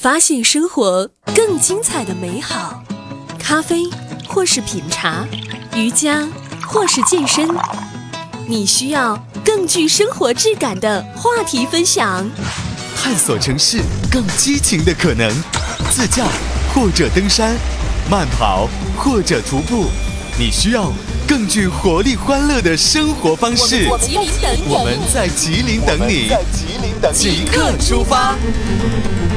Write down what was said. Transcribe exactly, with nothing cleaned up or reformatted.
发现生活更精彩的美好。咖啡或是品茶，瑜伽或是健身，你需要更具生活质感的话题分享。 探索城市更激情的可能，自驾或者登山，慢跑或者徒步，你需要更具活力欢乐的生活方式。我们在吉林等你，即刻出发。